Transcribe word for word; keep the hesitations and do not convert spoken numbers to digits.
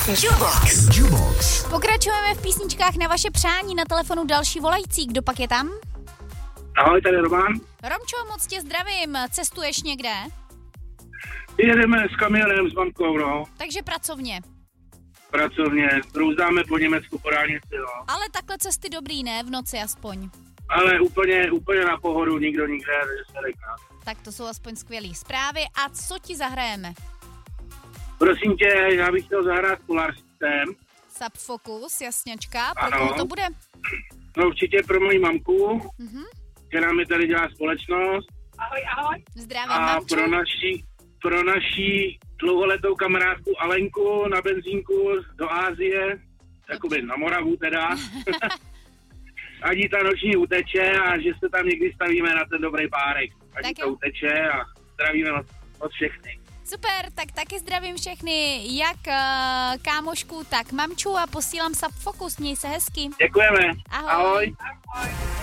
Jukebox. Jukebox. Pokračujeme v písničkách na vaše přání, na telefonu další volající. Kdo pak je tam? Ahoj, tady Roman. Romčo, moc tě zdravím. Cestuješ někde? Jedeme s kamionem s mamkou, no. Takže pracovně. Pracovně. Brouzáme po Německu po dálnici, no. Ale takhle cesty dobrý, ne? V noci aspoň. Ale úplně, úplně na pohodu, nikdo nikde, takže se reká. Tak to jsou aspoň skvělý zprávy. A co ti zahrajeme? Prosím tě, já bych chtěl zahrát Polar System. Subfocus, jasňačka. Pro Ano. koho to bude? No určitě pro moji mamku, Mhm. která mi tady dělá společnost. Ahoj, ahoj. Zdravím, A mamču. pro naší, pro naší dlouholetou kamarádku Alenku na benzínku do Ázie, jakoby na Moravu teda. Ať jí ta noční uteče a že se tam někdy stavíme na ten dobrý párek. Ať Tak jí to jo. uteče a zdravíme od, od všechny. Super, tak taky zdravím všechny, jak uh, kámošku, tak mamču a posílám Subfocus. Měj se hezky. Děkujeme. Ahoj. Ahoj. Ahoj.